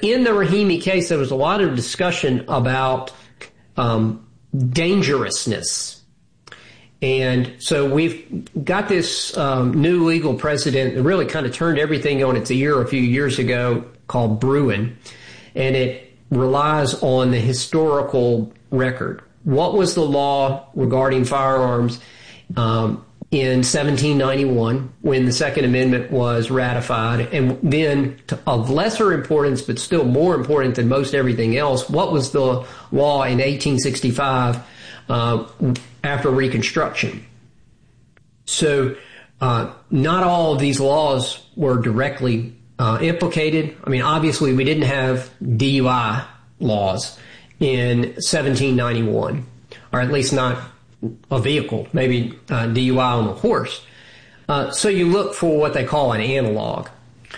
in the Rahimi case, there was a lot of discussion about dangerousness. And so we've got this new legal precedent that really kind of turned everything on its ear a few years ago called Bruin. And it relies on the historical record. What was the law regarding firearms in 1791 when the Second Amendment was ratified? And then, of lesser importance but still more important than most everything else, what was the law in 1865 after Reconstruction? So not all of these laws were directly implicated. I mean, obviously, we didn't have DUI laws in 1791, or at least not a vehicle, maybe DUI on a horse. So you look for what they call an analog.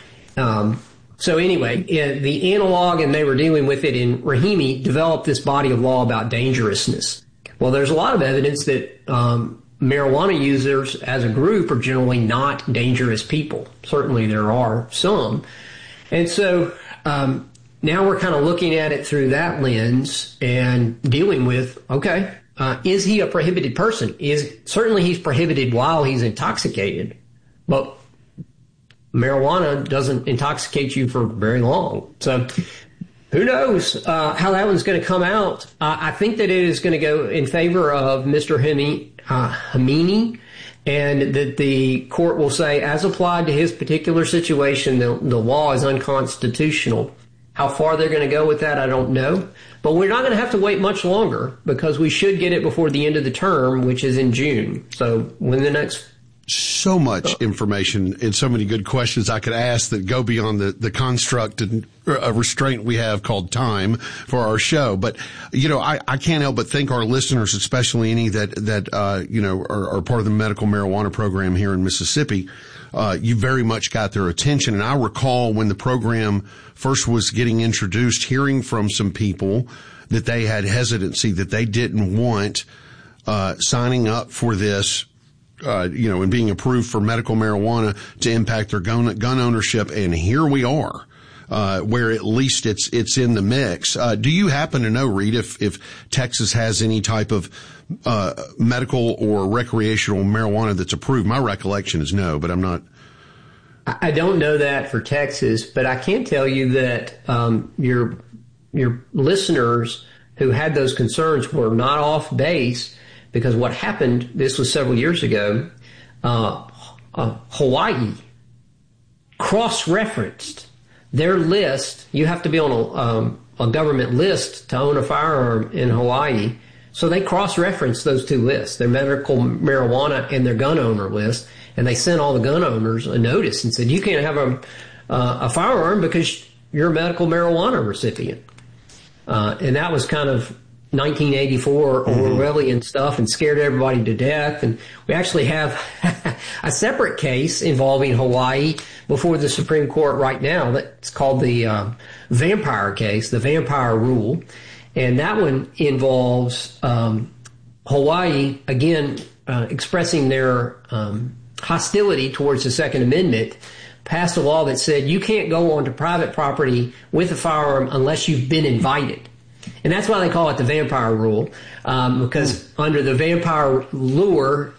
So anyway, the analog, and they were dealing with it in Rahimi, developed this body of law about dangerousness. Well, there's a lot of evidence that marijuana users as a group are generally not dangerous people. Certainly there are some. And so now we're kind of looking at it through that lens and dealing with, okay, is he a prohibited person? Certainly he's prohibited while he's intoxicated, but marijuana doesn't intoxicate you for very long. So who knows how that one's going to come out. I think that it is going to go in favor of Mr. Hamini, and that the court will say, as applied to his particular situation, the law is unconstitutional. How far they're going to go with that, I don't know. But we're not going to have to wait much longer, because we should get it before the end of the term, which is in June. So when the next... So much information and so many good questions I could ask that go beyond the construct and restraint we have called time for our show. But, you know, I can't help but think our listeners, especially any that you know, are part of the medical marijuana program here in Mississippi, you very much got their attention. And I recall when the program first was getting introduced, hearing from some people that they had hesitancy, that they didn't want signing up for this, you know, and being approved for medical marijuana to impact their gun ownership. And here we are, where at least it's in the mix. Do you happen to know, Reed, if Texas has any type of medical or recreational marijuana that's approved? My recollection is no, but I'm not. I don't know that for Texas, but I can tell you that your listeners who had those concerns were not off base, because what happened, this was several years ago, Hawaii cross-referenced their list. You have to be on a government list to own a firearm in Hawaii. So they cross-referenced those two lists, their medical marijuana and their gun owner list, and they sent all the gun owners a notice and said, you can't have a firearm because you're a medical marijuana recipient. And that was kind of 1984 Orwellian stuff, and scared everybody to death. And we actually have a separate case involving Hawaii before the Supreme Court right now. That's called the vampire case, the vampire rule. And that one involves Hawaii, again, expressing their hostility towards the Second Amendment, passed a law that said you can't go onto private property with a firearm unless you've been invited. And that's why they call it the vampire rule, because under the vampire lore,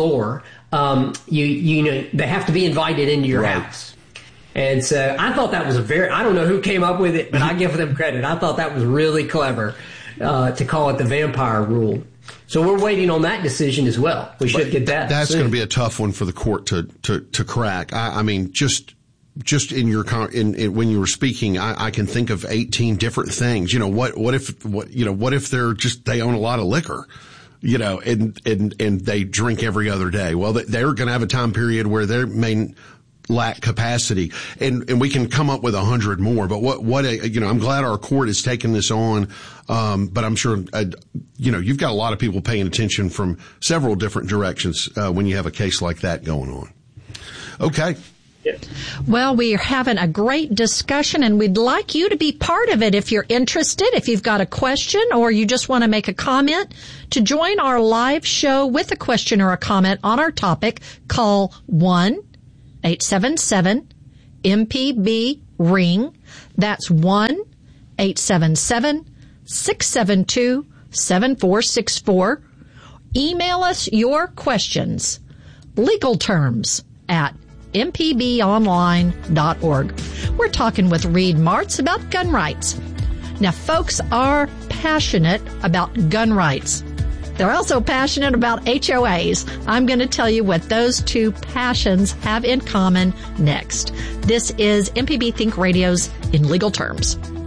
you know, they have to be invited into your house. And so I thought that was I don't know who came up with it, but I give them credit. I thought that was really clever to call it the vampire rule. So we're waiting on that decision as well. We should get that. That's going to be a tough one for the court to crack. I mean, just in your when you were speaking, I can think of 18 different things. You know, what if they own a lot of liquor, you know, and they drink every other day? Well, they're going to have a time period where they may lack capacity, and we can come up with 100 more. But you know, I'm glad our court has taken this on. But I'm sure, you know, you've got a lot of people paying attention from several different directions when you have a case like that going on. Okay. Well, we're having a great discussion, and we'd like you to be part of it if you're interested, if you've got a question or you just want to make a comment. To join our live show with a question or a comment on our topic, call 1-877-MPB-RING. That's 1-877-672-7464. Email us your questions. Legal terms at mpbonline.org. We're talking with Reed Martz about gun rights. Now, folks are passionate about gun rights. They're also passionate about HOAs. I'm going to tell you what those two passions have in common next. This is MPB Think Radio's In Legal Terms.